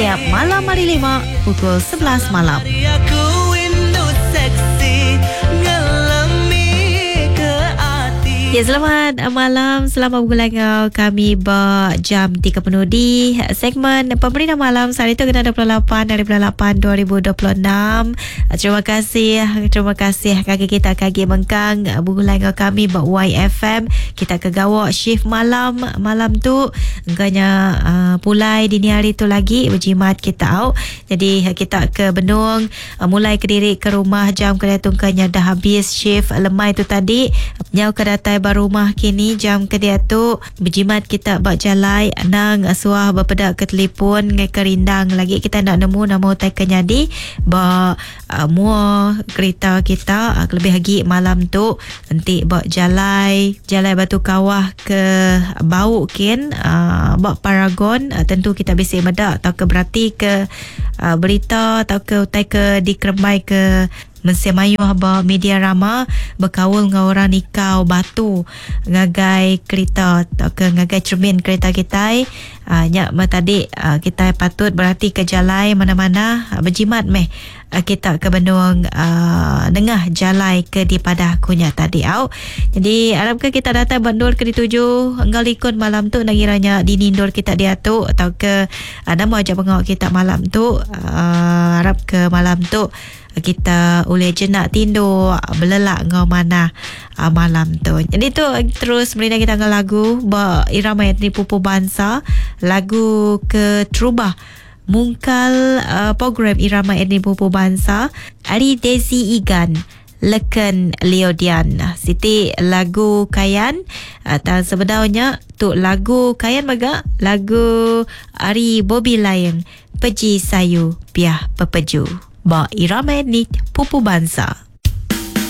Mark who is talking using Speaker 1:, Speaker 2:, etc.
Speaker 1: setiap malam hari 5 pukul 11 malam. Ya, selamat malam. Selamat bergulai kami jam 30 di segmen Pemerintah Malam. Saat itu kena 28 dari bulan 8 2026. Terima kasih kaki kita kaki bengkang bergulai kami YFM. Kita ke gawak shift malam tu engkanya pulai dini hari tu lagi berjimat kita out. Jadi kita ke Benung, mulai ke diri ke rumah jam kedai tungkanya dah habis shift lemai tu tadi. Nyau ke datai rumah kini jam kedia tu berjimat kita bak jalai nang suah berpedak ke telefon ngai kerindang lagi kita nak nemu nama utai kenyadi bak mua kereta kita lebih lagi malam tu nanti bak jalai batu kawah ke bau kin bak Paragon. Tentu kita bisik medak atau ke berarti ke berita atau ke utai ke dikeremai ke mensemayuh ba media rama berkawal dengan orang nikau batu ngagai kereta atau ke ngagai cermin kereta kita nyak tadi kita patut berhati ke jalai mana-mana berjimat meh kita ke Benung dengah jalai ke di Padah kunya tadi au. Jadi harapkan kita datang bandul ke dituju enggal ikut malam tu nangiranya dinindor kita dia tu atau ke nama aja pengawak kita malam tu harap ke malam tu kita boleh jenak tidur belelak ngau mana malam tu. Jadi tu terus merina kita dengan lagu irama etni Pupu Bansa, lagu ke Trubah mungkal program irama etni Pupu Bansa Ari Desi Igan Leken Leodian Siti lagu Kayan atau sebenarnya tu lagu Kayan maga lagu Ari Bobby Lion Peji Sayu Biah Pepeju ba irama etnik Pupu Bansa.